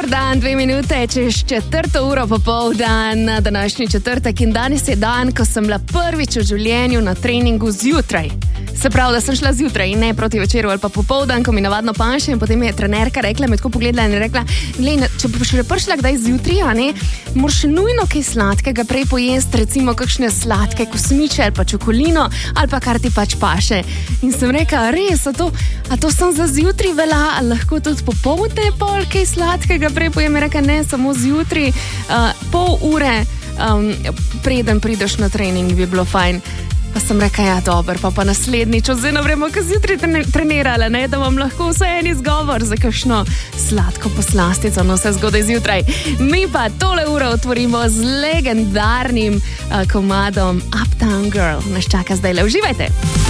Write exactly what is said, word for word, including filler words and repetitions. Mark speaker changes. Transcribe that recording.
Speaker 1: Dober dan, dve minute, čez četrto uro popoldan na današnji četrtek in danes je dan, ko sem bila prvič v življenju na treningu zjutraj. Se pravi, da sem šla zjutraj in ne proti večeru ali pa popoldan, ko mi navadno paše, in potem je trenerka rekla, me tako pogledala in rekla, glej, če boš še prišla kdaj zjutraj, a ne, moraš nujno kaj sladkega prej pojesti, recimo kakšne sladke kosmiče ali pa čokolino ali pa kar ti pač paše. In sem rekla, res, a to, a to sem za zjutraj velja, ali lahko tudi popoldne pol kaj sladkega prej pojem, je rekla, ne, samo zjutraj, uh, pol ure um, preden prideš na trening bi bilo fajn. Pa sem rekla, ja, dober, pa pa naslednjič, oziroma vremo, ko zjutraj trenirala, ne, da vam lahko vse en izgovor za kakšno sladko poslastico, no vse zgodaj zjutraj. Mi pa tole uro otvorimo z legendarnim uh, komadom Uptown Girl. Nas čaka zdaj le, uživajte!